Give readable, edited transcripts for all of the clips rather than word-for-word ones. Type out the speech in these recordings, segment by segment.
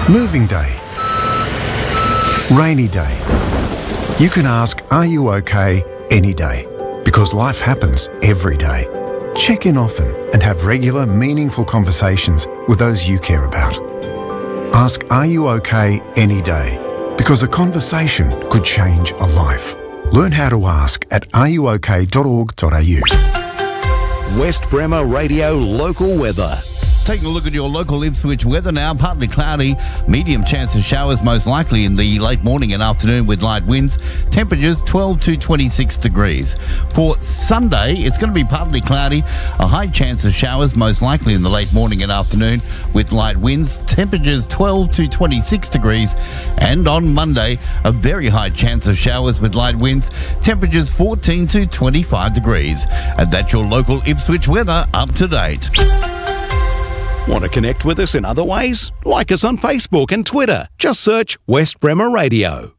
Moving day. Rainy day. You can ask, are you okay, any day? Because life happens every day. Check in often and have regular, meaningful conversations with those you care about. Ask, are you okay, any day? Because a conversation could change a life. Learn how to ask at areyouok.org.au. West Bremer Radio local weather. Taking a look at your local Ipswich weather now. Partly cloudy, medium chance of showers most likely in the late morning and afternoon with light winds. Temperatures 12 to 26 degrees. For Sunday, it's going to be partly cloudy, a high chance of showers most likely in the late morning and afternoon with light winds. Temperatures 12 to 26 degrees. And on Monday, a very high chance of showers with light winds. Temperatures 14 to 25 degrees. And that's your local Ipswich weather up to date. Want to connect with us in other ways? Like us on Facebook and Twitter. Just search West Bremer Radio.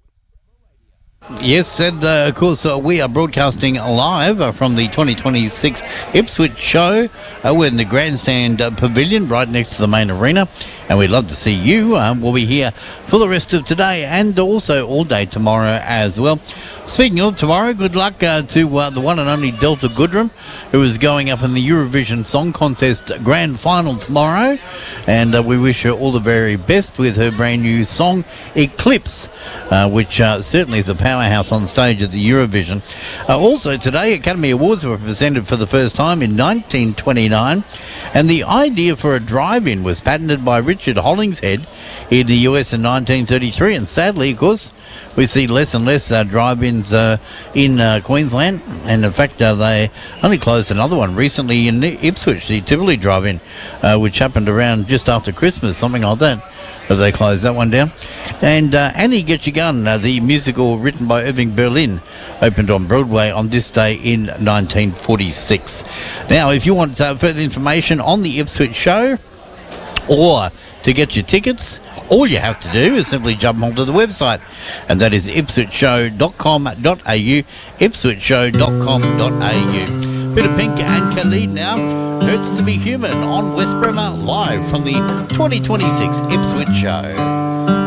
Yes, and of course we are broadcasting live from the 2026 Ipswich show. We're in the Grandstand Pavilion right next to the main arena, and we'd love to see you. We'll be here for the rest of today and also all day tomorrow as well. Speaking of tomorrow, good luck to the one and only Delta Goodrem, who is going up in the Eurovision Song Contest Grand Final tomorrow, and we wish her all the very best with her brand new song Eclipse, which certainly is a powerhouse on stage at the Eurovision. Also today, Academy Awards were presented for the first time in 1929, and the idea for a drive-in was patented by Richard Hollingshead in the US in 1933, and sadly, of course, we see less and less drive-ins in Queensland, and in fact they only closed another one recently in Ipswich, the Tivoli drive-in, which happened around just after Christmas, something like that. They closed that one down. And Annie Get Your Gun, the musical written by Irving Berlin, opened on Broadway on this day in 1946. Now, if you want further information on the Ipswich show or to get your tickets, all you have to do is simply jump onto the website, and that is ipswichshow.com.au, ipswichshow.com.au. Bit of Pink and Khalid now. Hurts to Be Human on West Bremer, live from the 2026 Ipswich show.